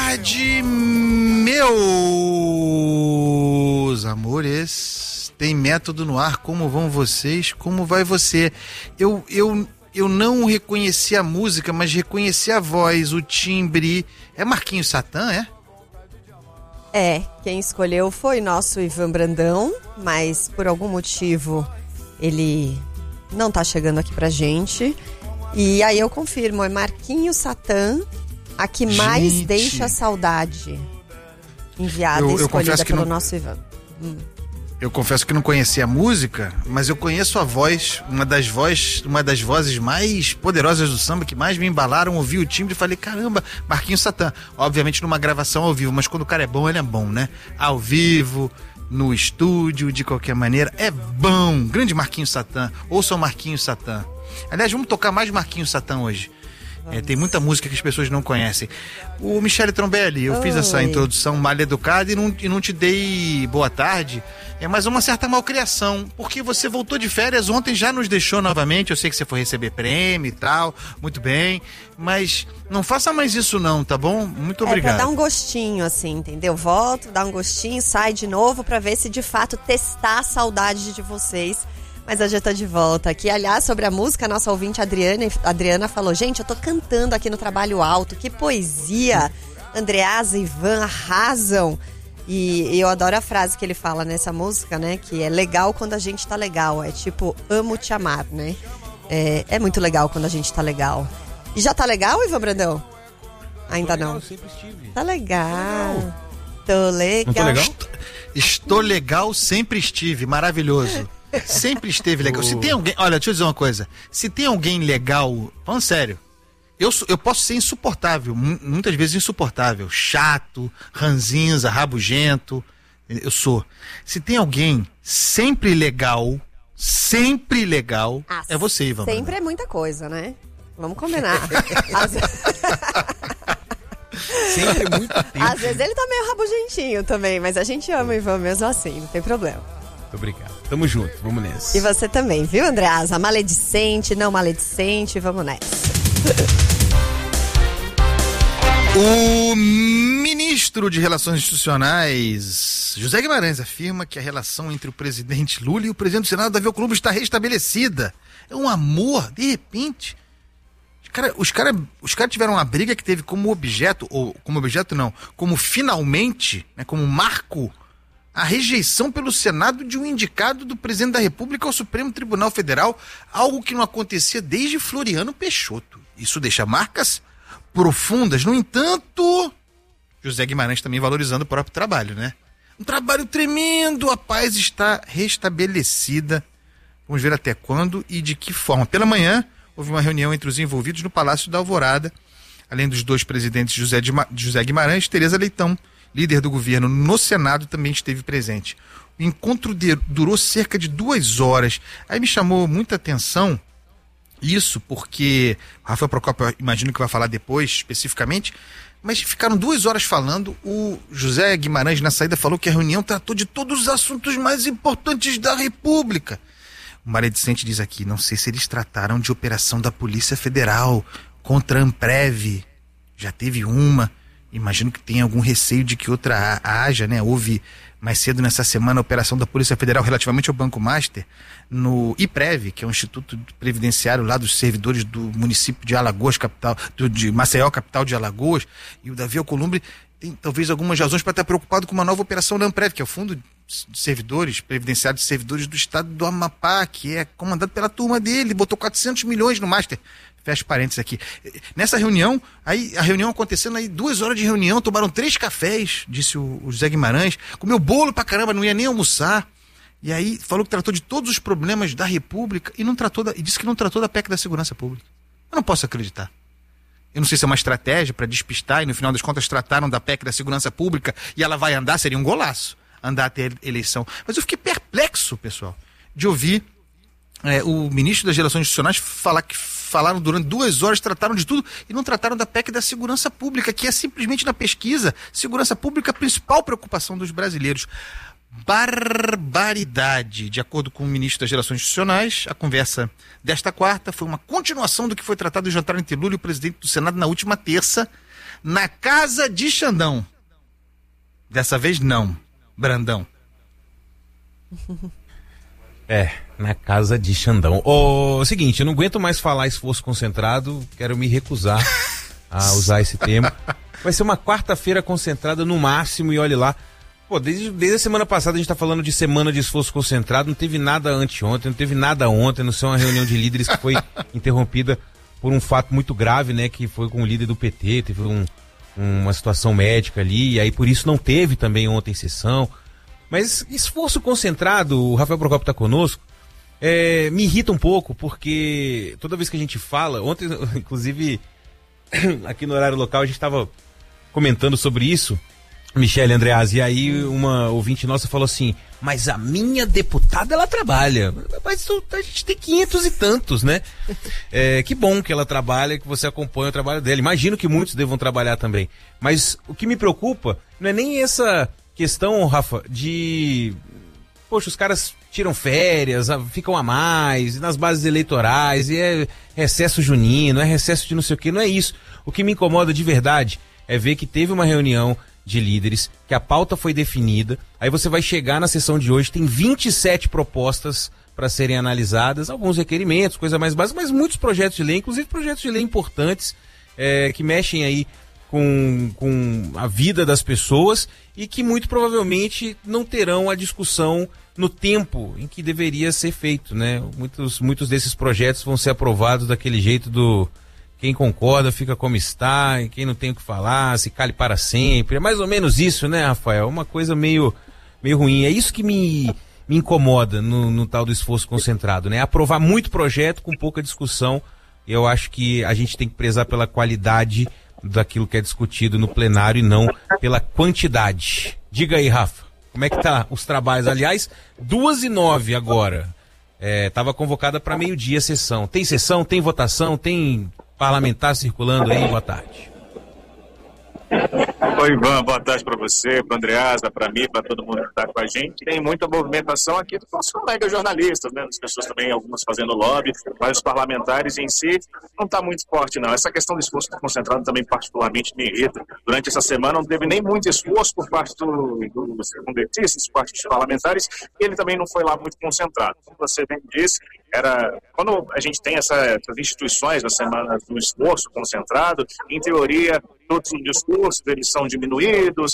tarde, meus amores. Tem método no ar. Como vão vocês? Como vai você? Eu não reconheci a música, mas reconheci a voz, o timbre. É Marquinhos Satã, é? É, quem escolheu foi nosso Ivan Brandão, mas por algum motivo ele não tá chegando aqui pra gente. E aí eu confirmo, é Marquinhos Satã, a que mais deixa saudade. Enviada e escolhida pelo nosso Ivan. Eu confesso que não conhecia a música, mas eu conheço a voz, uma das vozes mais poderosas do samba, que mais me embalaram. Ouvi o timbre e falei, caramba, Marquinhos Satã. Obviamente numa gravação ao vivo, mas quando o cara é bom, ele é bom, né? Ao vivo, no estúdio, de qualquer maneira, é bom. Grande Marquinhos Satã. Ouçam Marquinhos Satã. Aliás, vamos tocar mais Marquinhos Satã hoje. Tem muita música que as pessoas não conhecem. O Michele Trombelli, eu fiz essa introdução mal educada e não te dei boa tarde. Mas uma certa malcriação, porque você voltou de férias ontem, já nos deixou novamente. Eu sei que você foi receber prêmio e tal, muito bem, mas não faça mais isso não, tá bom? Muito obrigado. Pra dar um gostinho assim, entendeu? Volto, dá um gostinho, sai de novo pra ver se de fato testar a saudade de vocês. Mas hoje eu tô de volta aqui. Aliás, sobre a música, a nossa ouvinte Adriana falou: gente, eu tô cantando aqui no Trabalho Alto, que poesia! Andreasa e Ivan arrasam. E eu adoro a frase que ele fala nessa música, né? Que é legal quando a gente tá legal. É tipo, amo te amar, né? É muito legal quando a gente tá legal. E já tá legal, Ivan Brandão? Ainda legal, não. Sempre estive. Tá legal. Tô legal. Não tô legal? Estou legal, sempre estive. Maravilhoso. Sempre esteve legal. Se tem alguém... Olha, deixa eu dizer uma coisa. Se tem alguém legal... Falando sério. Eu posso ser insuportável. Muitas vezes insuportável. Chato, ranzinza, rabugento. Eu sou. Se tem alguém sempre legal... Sempre legal... é você, Ivan. Sempre é muita coisa, né? Vamos combinar. Sempre é muito tempo. Às vezes ele tá meio rabugentinho também, mas a gente ama o Ivan mesmo assim, não tem problema. Muito obrigado. Tamo junto, vamos nessa. E você também, viu, Andreasa? Maledicente, não maledicente, vamos nessa. O ministro de Relações Institucionais, José Guimarães, afirma que a relação entre o presidente Lula e o presidente do Senado, Davi Alcolumbre, está restabelecida. É um amor, de repente. Os caras tiveram uma briga que teve como objeto, ou como objeto não, como finalmente, né, como marco, a rejeição pelo Senado de um indicado do presidente da República ao Supremo Tribunal Federal, algo que não acontecia desde Floriano Peixoto. Isso deixa marcas profundas. No entanto, José Guimarães também valorizando o próprio trabalho, né? Um trabalho tremendo, a paz está restabelecida. Vamos ver até quando e de que forma. Pela manhã, houve uma reunião entre os envolvidos no Palácio da Alvorada, além dos dois presidentes José Guimarães, Tereza Leitão, líder do governo no Senado, também esteve presente. O encontro durou cerca de 2 horas. Aí me chamou muita atenção isso, porque o Rafael Procópio, eu imagino que vai falar depois, especificamente, mas ficaram 2 horas falando. O José Guimarães, na saída, falou que a reunião tratou de todos os assuntos mais importantes da República. O maledicente diz aqui, não sei se eles trataram de operação da Polícia Federal contra a Amprev. Já teve uma. Imagino que tem algum receio de que outra haja, né? Houve mais cedo nessa semana a operação da Polícia Federal relativamente ao Banco Master, no IPREV, que é um instituto previdenciário lá dos servidores do município de Alagoas, capital, de Maceió, capital de Alagoas, e o Davi Alcolumbre tem talvez algumas razões para estar preocupado com uma nova operação da Amprev, que é o Fundo de Servidores, Previdenciário de Servidores do Estado do Amapá, que é comandado pela turma dele, botou 400 milhões no Master. Fecha parênteses aqui. Nessa reunião, aí a reunião acontecendo, aí 2 horas de reunião, tomaram 3 cafés, disse o José Guimarães, comeu bolo pra caramba, não ia nem almoçar. E aí falou que tratou de todos os problemas da República e disse que não tratou da PEC da Segurança Pública. Eu não posso acreditar. Eu não sei se é uma estratégia para despistar e no final das contas trataram da PEC da Segurança Pública e ela vai andar, seria um golaço andar até a eleição. Mas eu fiquei perplexo, pessoal, de ouvir o ministro das Relações Institucionais falar que falaram durante 2 horas, trataram de tudo e não trataram da PEC da Segurança Pública, que é simplesmente na pesquisa, segurança pública a principal preocupação dos brasileiros. Barbaridade. De acordo com o ministro das Relações Institucionais, a conversa desta quarta foi uma continuação do que foi tratado no jantar entre Lula e o presidente do Senado na última terça. na casa de Xandão. Dessa vez não, Brandão. Na casa de Xandão. O seguinte, eu não aguento mais falar esforço concentrado, quero me recusar a usar esse termo. Vai ser uma quarta-feira concentrada no máximo e olhe lá. Pô, desde a semana passada a gente tá falando de semana de esforço concentrado, não teve nada anteontem, não teve nada ontem, não sei, uma reunião de líderes que foi interrompida por um fato muito grave, né, que foi com o líder do PT, teve uma situação médica ali, e aí por isso não teve também ontem sessão. Mas esforço concentrado, o Rafael Procópio tá conosco, me irrita um pouco, porque toda vez que a gente fala, ontem, inclusive, aqui no horário local, a gente tava comentando sobre isso, Michele Andreazzi, e aí uma ouvinte nossa falou assim, mas a minha deputada, ela trabalha. Mas a gente tem 500 e tantos, né? Que bom que ela trabalha, que você acompanha o trabalho dela. Imagino que muitos devam trabalhar também. Mas o que me preocupa não é nem essa questão, Rafa, de... Poxa, os caras tiram férias, ficam a mais, nas bases eleitorais, e é recesso junino, é recesso de não sei o quê, não é isso. O que me incomoda de verdade é ver que teve uma reunião de líderes, que a pauta foi definida, aí você vai chegar na sessão de hoje, tem 27 propostas para serem analisadas, alguns requerimentos, coisa mais básica, mas muitos projetos de lei, inclusive projetos de lei importantes, que mexem aí com a vida das pessoas e que muito provavelmente não terão a discussão no tempo em que deveria ser feito, né? Muitos desses projetos vão ser aprovados daquele jeito do quem concorda fica como está, e quem não tem o que falar, se cale para sempre. É mais ou menos isso, né, Rafael? Uma coisa meio ruim. É isso que me incomoda no tal do esforço concentrado, né? Aprovar muito projeto com pouca discussão. Eu acho que a gente tem que prezar pela qualidade daquilo que é discutido no plenário e não pela quantidade. Diga aí, Rafa, como é que tá os trabalhos? Aliás, 2h09 agora. Estava convocada para meio-dia a sessão. Tem sessão, tem votação, tem parlamentar circulando aí? Boa tarde. Oi, Ivan, boa tarde para você, para o Andreasa, para mim, para todo mundo que está com a gente. Tem muita movimentação aqui dos nossos colegas jornalistas, né? As pessoas também, algumas fazendo lobby, mas os parlamentares em si não está muito forte, não. Essa questão do esforço concentrado também particularmente me irrita. Durante essa semana não teve nem muito esforço por parte dos congressistas, por parte dos parlamentares, e ele também não foi lá muito concentrado. Como você bem disse, quando a gente tem essas instituições da semana do esforço concentrado, em teoria, todos os discursos eles são diminuídos,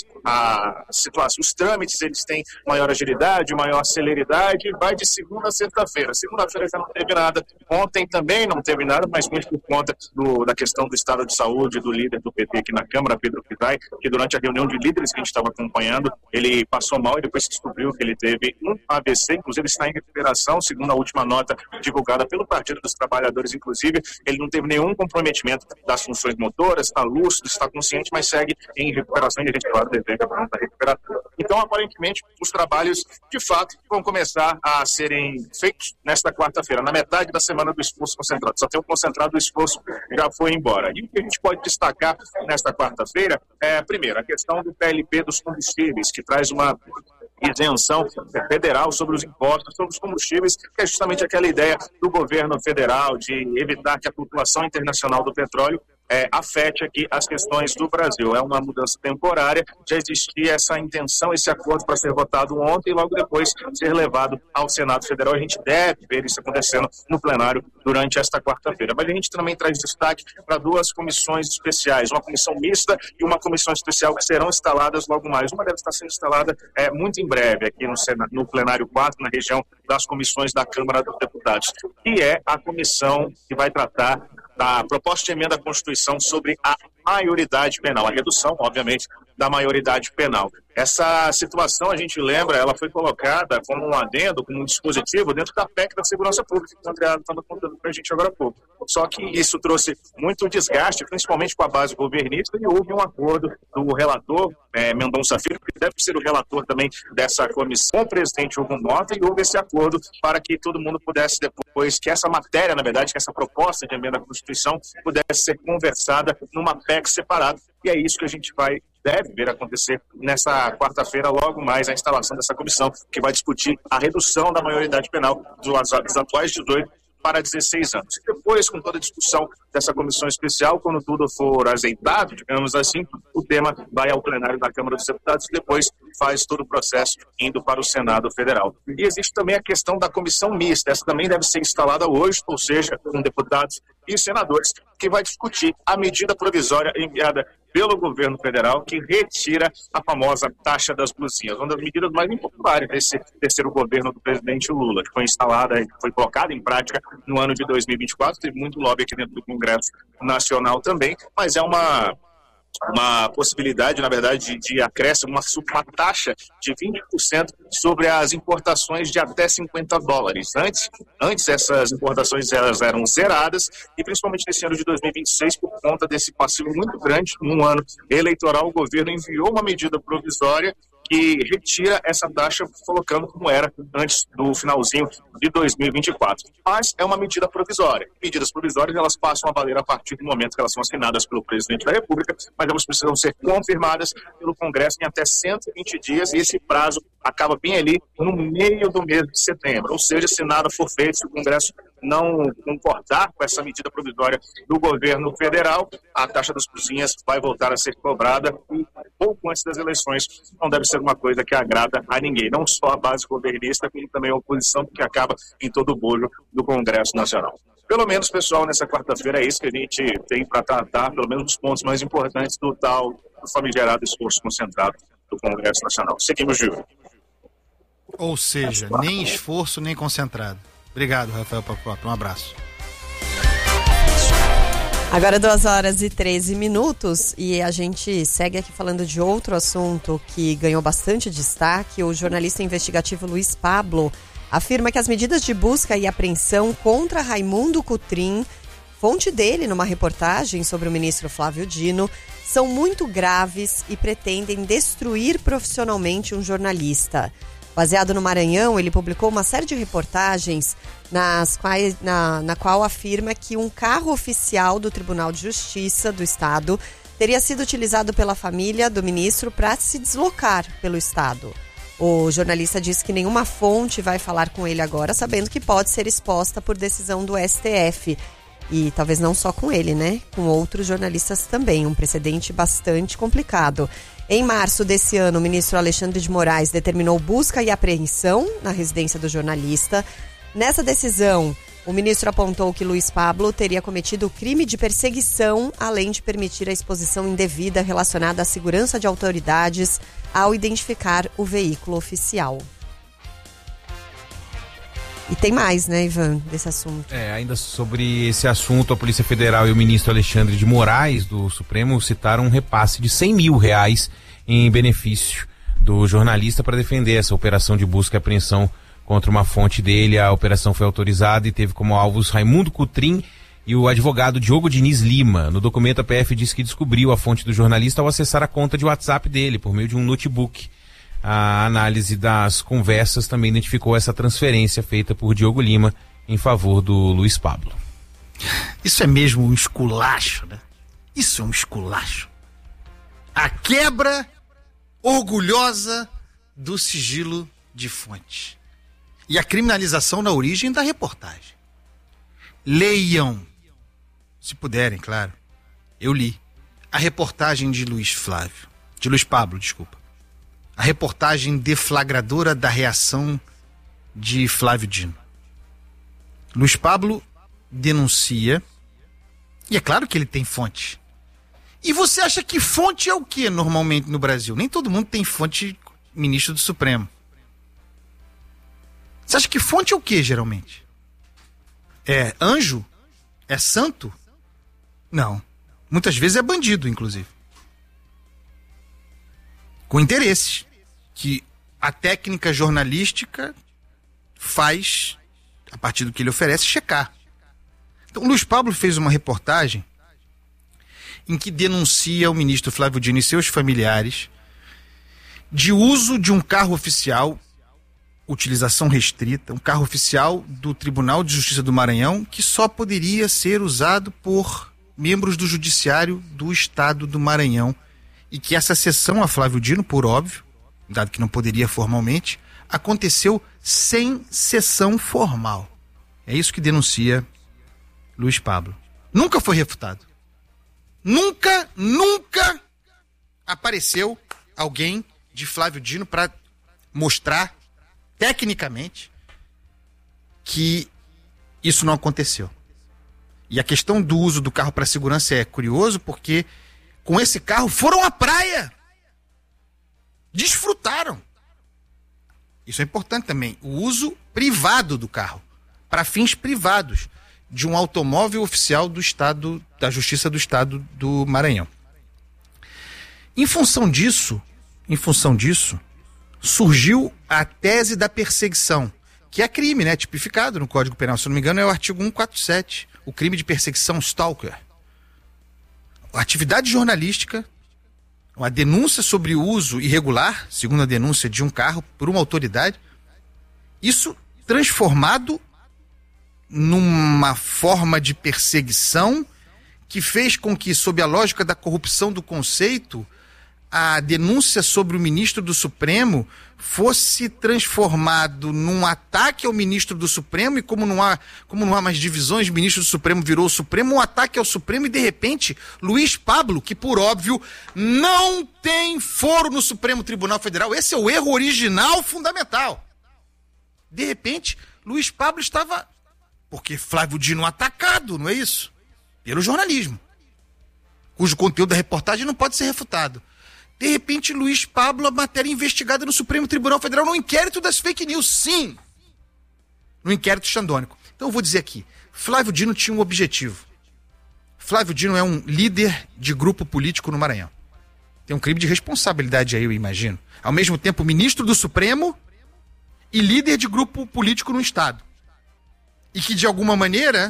os trâmites eles têm maior agilidade, maior celeridade, vai de segunda a sexta-feira. Segunda-feira já não teve nada, ontem também não teve nada, mas muito por conta da questão do estado de saúde do líder do PT aqui na Câmara, Pedro Pitai, que durante a reunião de líderes que a gente estava acompanhando, ele passou mal e depois se descobriu que ele teve um AVC, inclusive está em recuperação, segundo a última nota divulgada pelo Partido dos Trabalhadores, inclusive, ele não teve nenhum comprometimento das funções motoras, está lúcido, está consciente, mas segue em recuperação e a gente, claro, deseja para não recuperar. Então, aparentemente, os trabalhos, de fato, vão começar a serem feitos nesta quarta-feira, na metade da semana do esforço concentrado. Só tem o concentrado do esforço já foi embora. E o que a gente pode destacar nesta quarta-feira é, primeiro, a questão do PLP dos combustíveis, que traz uma isenção federal sobre os impostos, sobre os combustíveis, que é justamente aquela ideia do governo federal de evitar que a flutuação internacional do petróleo afete aqui as questões do Brasil. É uma mudança temporária, já existia essa intenção, esse acordo para ser votado ontem e logo depois ser levado ao Senado Federal. A gente deve ver isso acontecendo no plenário durante esta quarta-feira. Mas a gente também traz destaque para duas comissões especiais, uma comissão mista e uma comissão especial que serão instaladas logo mais. Uma deve estar sendo instalada muito em breve aqui no plenário 4, na região das comissões da Câmara dos Deputados, que é a comissão que vai tratar da proposta de emenda à Constituição sobre a maioridade penal, a redução, obviamente, da maioridade penal. Essa situação, a gente lembra, ela foi colocada como um adendo, como um dispositivo dentro da PEC da Segurança Pública, que o André estava contando para a gente agora há pouco. Só que isso trouxe muito desgaste, principalmente com a base governista, e houve um acordo do relator, Mendonça Filho, que deve ser o relator também dessa comissão, o presidente Hugo Mota, e houve esse acordo para que todo mundo pudesse depois, que essa matéria, na verdade, que essa proposta de emenda à Constituição pudesse ser conversada numa PEC separada, e é isso que a gente deve ver acontecer nessa quarta-feira, logo mais a instalação dessa comissão, que vai discutir a redução da maioridade penal dos atuais 18 para 16 anos. E depois, com toda a discussão dessa comissão especial, quando tudo for azeitado, digamos assim, o tema vai ao plenário da Câmara dos Deputados e depois faz todo o processo indo para o Senado Federal. E existe também a questão da comissão mista. Essa também deve ser instalada hoje, ou seja, com deputados e senadores, que vai discutir a medida provisória enviada pelo governo federal que retira a famosa taxa das blusinhas, uma das medidas mais impopulares desse terceiro governo do presidente Lula, que foi instalada e foi colocada em prática no ano de 2024. Teve muito lobby aqui dentro do Congresso Nacional também, mas é uma possibilidade, na verdade, de acréscimo, uma taxa de 20% sobre as importações de até $50. Antes essas importações elas eram zeradas e principalmente nesse ano de 2026, por conta desse passivo muito grande, num ano eleitoral, o governo enviou uma medida provisória que retira essa taxa, colocando como era antes do finalzinho de 2024. Mas é uma medida provisória. Medidas provisórias, elas passam a valer a partir do momento que elas são assinadas pelo presidente da República, mas elas precisam ser confirmadas pelo Congresso em até 120 dias, e esse prazo acaba bem ali no meio do mês de setembro. Ou seja, se nada for feito, se o Congresso não concordar com essa medida provisória do governo federal, a taxa das cozinhas vai voltar a ser cobrada e pouco antes das eleições. Não deve ser uma coisa que agrada a ninguém, não só a base governista, como também a oposição, porque acaba em todo o bolho do Congresso Nacional. Pelo menos, pessoal, nessa quarta-feira é isso que a gente tem para tratar, pelo menos os pontos mais importantes do famigerado esforço concentrado do Congresso Nacional. Seguimos, Gil. Ou seja, nem esforço, nem concentrado. Obrigado, Rafael Procópio. Um abraço. Agora 2h13 e a gente segue aqui falando de outro assunto que ganhou bastante destaque. O jornalista investigativo Luiz Pablo afirma que as medidas de busca e apreensão contra Raimundo Cotrim, fonte dele numa reportagem sobre o ministro Flávio Dino, são muito graves e pretendem destruir profissionalmente um jornalista. Baseado no Maranhão, ele publicou uma série de reportagens na qual afirma que um carro oficial do Tribunal de Justiça do Estado teria sido utilizado pela família do ministro para se deslocar pelo Estado. O jornalista diz que nenhuma fonte vai falar com ele agora, sabendo que pode ser exposta por decisão do STF. E talvez não só com ele, né? Com outros jornalistas também, um precedente bastante complicado. Em março desse ano, o ministro Alexandre de Moraes determinou busca e apreensão na residência do jornalista. Nessa decisão, o ministro apontou que Luiz Pablo teria cometido crime de perseguição, além de permitir a exposição indevida relacionada à segurança de autoridades ao identificar o veículo oficial. E tem mais, né, Ivan, desse assunto. Ainda sobre esse assunto, a Polícia Federal e o ministro Alexandre de Moraes, do Supremo, citaram um repasse de R$100 mil em benefício do jornalista para defender essa operação de busca e apreensão contra uma fonte dele. A operação foi autorizada e teve como alvos Raimundo Cotrim e o advogado Diogo Diniz Lima. No documento, a PF diz que descobriu a fonte do jornalista ao acessar a conta de WhatsApp dele por meio de um notebook. A análise das conversas também identificou essa transferência feita por Diogo Lima em favor do Luiz Pablo. Isso é mesmo um esculacho, né? Isso é um esculacho. A quebra orgulhosa do sigilo de fonte. E a criminalização na origem da reportagem. Leiam, se puderem, claro. Eu li a reportagem de Luiz Pablo, desculpa. A reportagem deflagradora da reação de Flávio Dino. Luiz Pablo denuncia, e é claro que ele tem fonte. E você acha que fonte é o que normalmente no Brasil? Nem todo mundo tem fonte ministro do Supremo. Você acha que fonte é o que geralmente? É anjo? É santo? Não. Muitas vezes é bandido, inclusive. Com interesses que a técnica jornalística faz, a partir do que ele oferece, checar. Então, Luiz Pablo fez uma reportagem em que denuncia o ministro Flávio Dino e seus familiares de uso de um carro oficial, utilização restrita, um carro oficial do Tribunal de Justiça do Maranhão, que só poderia ser usado por membros do Judiciário do Estado do Maranhão. E que essa cessão a Flávio Dino, por óbvio, dado que não poderia formalmente, aconteceu sem sessão formal. É isso que denuncia Luiz Pablo. Nunca foi refutado. Nunca apareceu alguém de Flávio Dino para mostrar tecnicamente que isso não aconteceu. E a questão do uso do carro para segurança é curioso porque com esse carro foram à praia. Desfrutaram. Isso é importante também. O uso privado do carro, para fins privados, de um automóvel oficial do Estado, da Justiça do Estado do Maranhão. Em função disso, surgiu a tese da perseguição, que é crime, né? Tipificado no Código Penal. Se não me engano, é o artigo 147, o crime de perseguição stalker. A atividade jornalística, uma denúncia sobre o uso irregular, segundo a denúncia, de um carro por uma autoridade, isso transformado numa forma de perseguição que fez com que, sob a lógica da corrupção do conceito, a denúncia sobre o ministro do Supremo fosse transformado num ataque ao ministro do Supremo, e como não há mais divisões, o ministro do Supremo virou o Supremo, um ataque ao Supremo, e de repente Luiz Pablo, que por óbvio não tem foro no Supremo Tribunal Federal, esse é o erro original fundamental. De repente, Luiz Pablo estava, porque Flávio Dino atacado, não é isso? Pelo jornalismo, cujo conteúdo da reportagem não pode ser refutado. De repente, Luiz Pablo, a matéria investigada no Supremo Tribunal Federal no inquérito das fake news, sim! No inquérito xandônico. Então eu vou dizer aqui, Flávio Dino tinha um objetivo. Flávio Dino é um líder de grupo político no Maranhão. Tem um crime de responsabilidade aí, eu imagino. Ao mesmo tempo, ministro do Supremo e líder de grupo político no Estado. E que, de alguma maneira,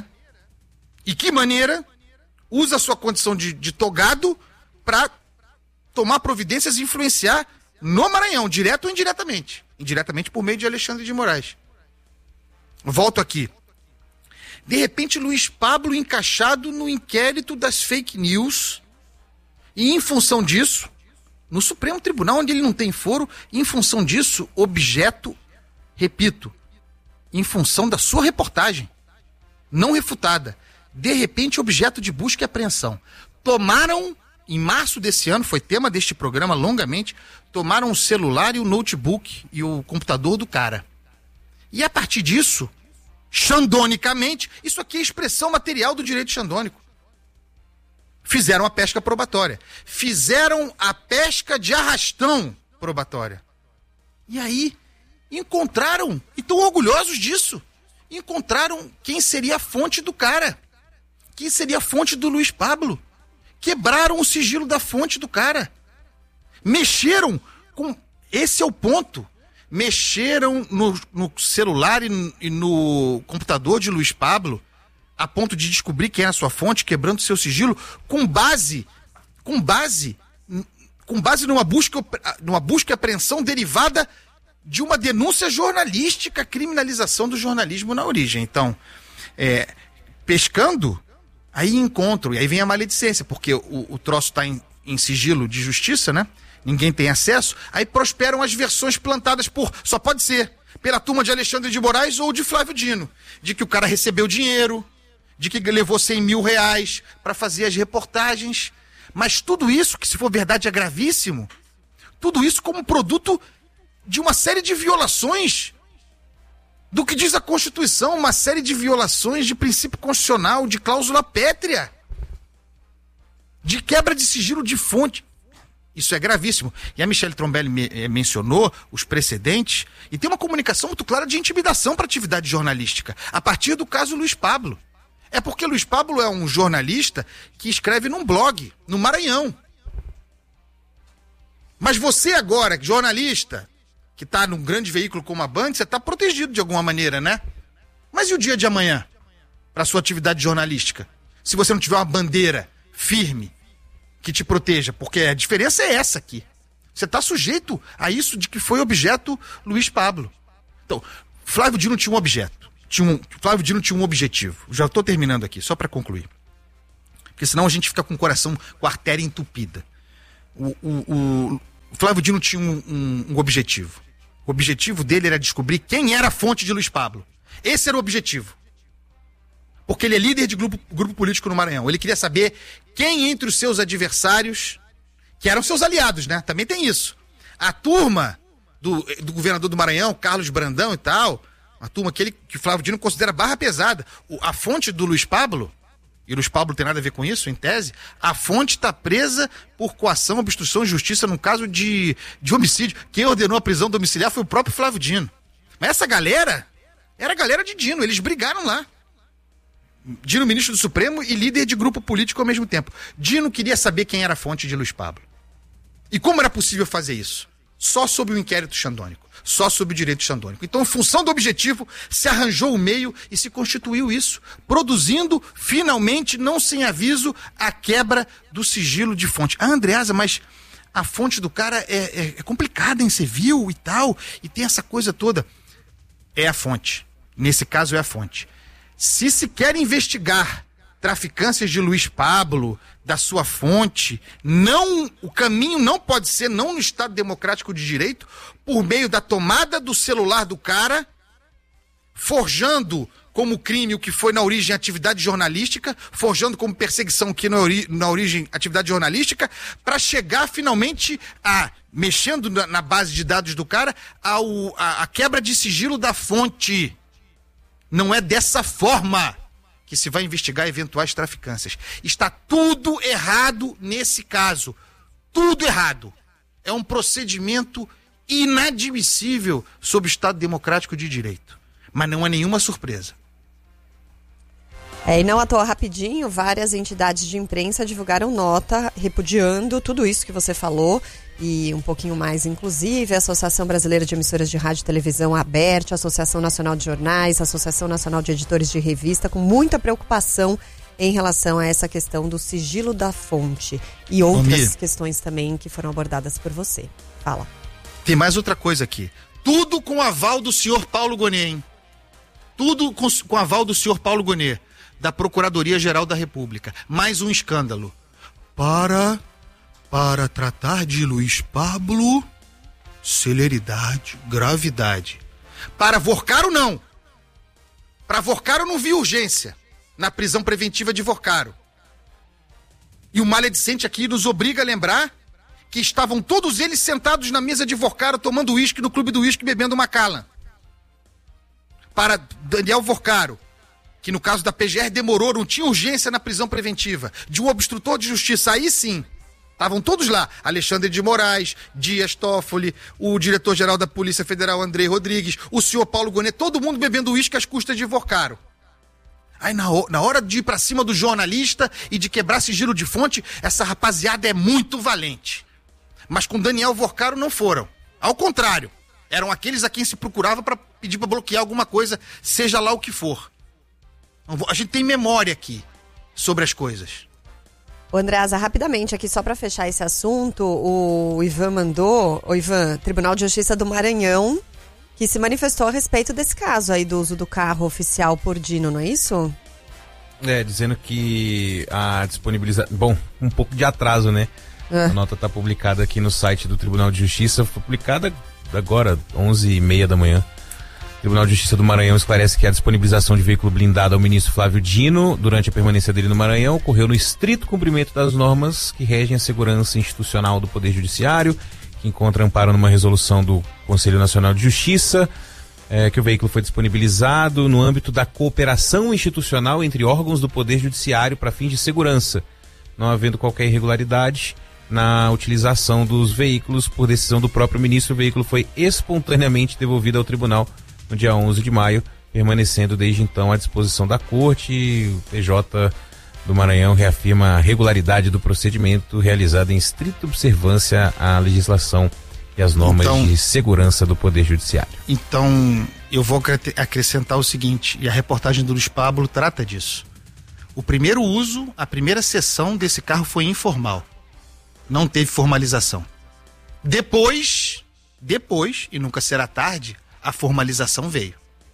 usa a sua condição de togado para tomar providências e influenciar no Maranhão, direto ou indiretamente. Indiretamente por meio de Alexandre de Moraes. Volto aqui. De repente, Luiz Pablo encaixado no inquérito das fake news, e em função disso, no Supremo Tribunal, onde ele não tem foro, em função disso, objeto, repito, em função da sua reportagem, não refutada, de repente, objeto de busca e apreensão. Tomaram, em março desse ano, foi tema deste programa longamente, tomaram o celular e o notebook e o computador do cara. E a partir disso, xandonicamente, isso aqui é expressão material do direito xandônico. Fizeram a pesca probatória. Fizeram a pesca de arrastão probatória. E aí, encontraram, e estão orgulhosos disso, encontraram quem seria a fonte do cara. Quem seria a fonte do Luiz Pablo. Quebraram o sigilo da fonte do cara. Mexeram com... Esse é o ponto. Mexeram no celular e no computador de Luiz Pablo a ponto de descobrir quem é a sua fonte, quebrando seu sigilo, com base numa busca e apreensão derivada de uma denúncia jornalística, criminalização do jornalismo na origem. Então, pescando, aí encontro, e aí vem a maledicência, porque o troço está em sigilo de justiça, né? Ninguém tem acesso, aí prosperam as versões plantadas só pode ser, pela turma de Alexandre de Moraes ou de Flávio Dino, de que o cara recebeu dinheiro, de que levou 100 mil reais para fazer as reportagens, mas tudo isso, que se for verdade é gravíssimo, tudo isso como produto de uma série de violações do que diz a Constituição, uma série de violações de princípio constitucional, de cláusula pétrea, de quebra de sigilo de fonte. Isso é gravíssimo. E a Michele Trombelli mencionou os precedentes, e tem uma comunicação muito clara de intimidação para a atividade jornalística, a partir do caso Luiz Pablo. É porque Luiz Pablo é um jornalista que escreve num blog, no Maranhão. Mas você agora, jornalista, que está num grande veículo como a Band, você está protegido de alguma maneira, né? Mas e o dia de amanhã, para a sua atividade jornalística? Se você não tiver uma bandeira firme que te proteja, porque a diferença é essa aqui. Você está sujeito a isso de que foi objeto Luiz Pablo. Então, Flávio Dino tinha um objeto. Flávio Dino tinha um objetivo. Já estou terminando aqui, só para concluir. Porque senão a gente fica com o coração, com a artéria entupida. O Flávio Dino tinha um objetivo. O objetivo dele era descobrir quem era a fonte de Luiz Pablo. Esse era o objetivo. Porque ele é líder de grupo político no Maranhão. Ele queria saber quem entre os seus adversários, que eram seus aliados, né? Também tem isso. A turma do governador do Maranhão, Carlos Brandão e tal, uma turma que o Flávio Dino considera barra pesada. A fonte do Luiz Pablo, e o Luiz Pablo tem nada a ver com isso, em tese, a fonte está presa por coação, obstrução e justiça no caso de homicídio. Quem ordenou a prisão domiciliar foi o próprio Flávio Dino. Mas essa galera era a galera de Dino, eles brigaram lá. Dino, ministro do Supremo e líder de grupo político ao mesmo tempo. Dino queria saber quem era a fonte de Luiz Pablo. E como era possível fazer isso? Só sob o inquérito xandônico. Só sob o direito xandônico. Então, em função do objetivo, se arranjou o meio e se constituiu isso, produzindo, finalmente, não sem aviso, a quebra do sigilo de fonte. Andreasa, mas a fonte do cara é complicada, hein? Você viu e tal, e tem essa coisa toda. É a fonte. Nesse caso, é a fonte. Se quer investigar traficâncias de Luiz Pablo, da sua fonte, o caminho não pode ser, não no Estado Democrático de Direito, por meio da tomada do celular do cara, forjando como crime o que foi na origem atividade jornalística, forjando como perseguição o que na origem atividade jornalística, para chegar finalmente mexendo na base de dados do cara, a quebra de sigilo da fonte. Não é dessa forma que se vai investigar eventuais traficâncias. Está tudo errado nesse caso. Tudo errado. É um procedimento inadmissível sob o Estado Democrático de Direito. Mas não há nenhuma surpresa. E não à toa, rapidinho, várias entidades de imprensa divulgaram nota repudiando tudo isso que você falou e um pouquinho mais, inclusive, a Associação Brasileira de Emissoras de Rádio e Televisão, a ABERT, a Associação Nacional de Jornais, a Associação Nacional de Editores de Revista, com muita preocupação em relação a essa questão do sigilo da fonte e outras questões também que foram abordadas por você. Fala. Tem mais outra coisa aqui. Tudo com aval do senhor Paulo Gonet, hein? Tudo com aval do senhor Paulo Gonet, da Procuradoria-Geral da República. Mais um escândalo. Para tratar de Luiz Pablo, celeridade, gravidade. Para Vorcaro, não. Para Vorcaro não vi urgência na prisão preventiva de Vorcaro. E o maledicente aqui nos obriga a lembrar que estavam todos eles sentados na mesa de Vorcaro tomando uísque no Clube do Uísque, bebendo Macallan. Para Daniel Vorcaro, que no caso da PGR demorou, não tinha urgência na prisão preventiva, de um obstrutor de justiça, aí sim, estavam todos lá, Alexandre de Moraes, Dias Toffoli, o diretor-geral da Polícia Federal, Andrei Rodrigues, o senhor Paulo Gonet, todo mundo bebendo uísque às custas de Vorcaro. Aí na hora de ir pra cima do jornalista e de quebrar sigilo de fonte, essa rapaziada é muito valente. Mas com Daniel Vorcaro não foram. Ao contrário, eram aqueles a quem se procurava para pedir para bloquear alguma coisa, seja lá o que for. A gente tem memória aqui sobre as coisas. Ô Andreasa, rapidamente aqui, só para fechar esse assunto, o Ivan mandou, Tribunal de Justiça do Maranhão, que se manifestou a respeito desse caso aí do uso do carro oficial por Dino, não é isso? Dizendo que a disponibilização... Bom, um pouco de atraso, né? A nota está publicada aqui no site do Tribunal de Justiça, foi publicada agora, 11h30 da manhã. O Tribunal de Justiça do Maranhão esclarece que a disponibilização de veículo blindado ao ministro Flávio Dino durante a permanência dele no Maranhão ocorreu no estrito cumprimento das normas que regem a segurança institucional do Poder Judiciário, que encontra amparo numa resolução do Conselho Nacional de Justiça, que o veículo foi disponibilizado no âmbito da cooperação institucional entre órgãos do Poder Judiciário para fins de segurança, não havendo qualquer irregularidade na utilização dos veículos. Por decisão do próprio ministro, o veículo foi espontaneamente devolvido ao tribunal no dia 11 de maio, permanecendo desde então à disposição da corte. O PJ do Maranhão reafirma a regularidade do procedimento realizado em estrita observância à legislação e às normas de segurança do Poder Judiciário. Então, eu vou acrescentar o seguinte, e a reportagem do Luiz Pablo trata disso. O primeiro uso, a primeira sessão desse carro foi informal. Não teve formalização. Depois, e nunca será tarde, a formalização veio.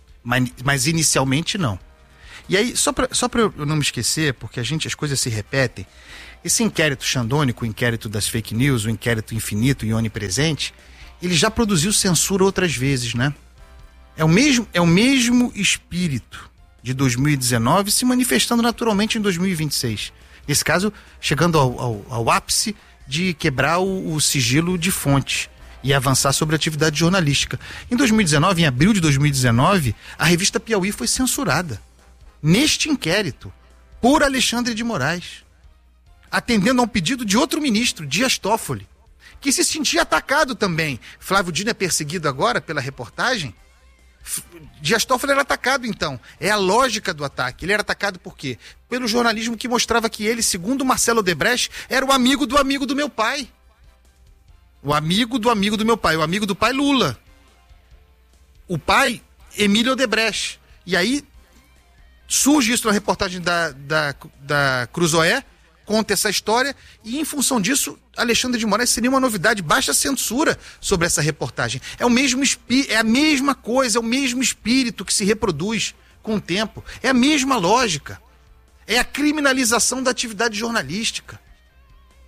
Mas inicialmente não. E aí, só para eu não me esquecer, porque as coisas se repetem, esse inquérito xandônico, o inquérito das fake news, o inquérito infinito e onipresente, ele já produziu censura outras vezes, né? É o mesmo espírito. de 2019 se manifestando naturalmente em 2026. Nesse caso, chegando ao ápice de quebrar o sigilo de fonte e avançar sobre a atividade jornalística. Em 2019, em abril de 2019, a revista Piauí foi censurada neste inquérito por Alexandre de Moraes, atendendo a um pedido de outro ministro, Dias Toffoli, que se sentia atacado também. Flávio Dino é perseguido agora pela reportagem. Dias Toffoli era atacado, então. É a lógica do ataque. Ele era atacado por quê? Pelo jornalismo que mostrava que ele, segundo Marcelo Odebrecht, era o amigo do meu pai. O amigo do meu pai. O amigo do pai, Lula. O pai, Emílio Odebrecht. E aí, surge isso na reportagem da Cruzoé, conta essa história, e em função disso, Alexandre de Moraes seria uma novidade, baixa censura sobre essa reportagem. É a mesma coisa, é o mesmo espírito que se reproduz com o tempo, é a mesma lógica, é a criminalização da atividade jornalística.